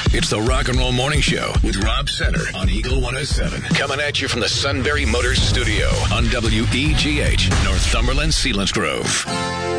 It's the Rock and Roll Morning Show with Rob Center on Eagle 107. Coming at you from the Sunbury Motors Studio on WEGH, Northumberland, Selinsgrove.